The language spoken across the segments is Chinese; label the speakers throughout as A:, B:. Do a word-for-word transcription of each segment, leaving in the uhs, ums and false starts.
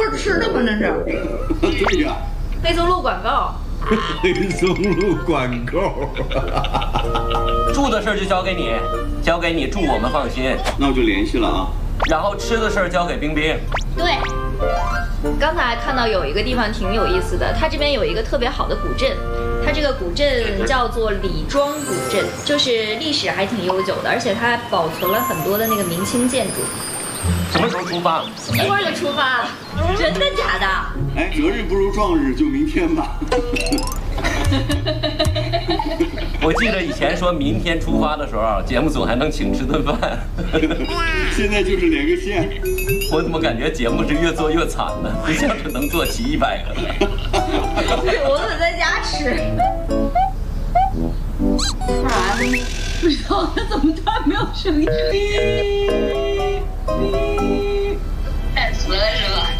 A: 是吃的吗？那是。
B: 对呀。
C: 黑松露广告。
B: 黑松露广告。
D: 住的事儿就交给你，交给你住，我们放心。
B: 那我就联系了啊。
D: 然后吃的事儿交给冰冰。
C: 对。刚才看到有一个地方挺有意思的，它这边有一个特别好的古镇，它这个古镇叫做李庄古镇，就是历史还挺悠久的，而且它保存了很多的那个明清建筑。
D: 什么时候出发？
C: 一会儿就出发了。真的假的？
B: 哎，择日不如撞日，就明天吧。
D: 我记得以前说明天出发的时候，节目组还能请吃顿饭。
B: 现在就是连个线。
D: 我怎么感觉节目是越做越惨呢？不像是能做齐一百个。
C: 我得在家吃。
A: 干啥呢？不知道，它怎么突然没有声音？
E: 太死了是吧？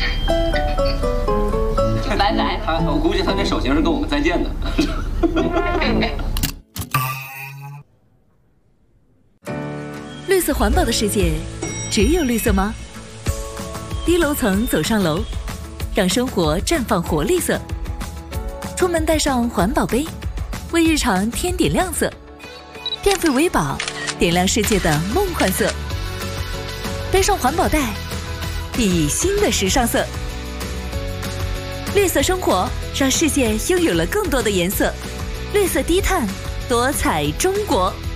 E: 拜拜。
D: 他，我估计他这手型是跟我们再见的。
F: 绿色环保的世界，只有绿色吗？低楼层走上楼，让生活绽放活力色。出门带上环保杯，为日常添点亮色。电费为宝，点亮世界的梦幻色。背上环保袋，熠熠新的时尚色。绿色生活，让世界拥有了更多的颜色。绿色低碳，多彩中国。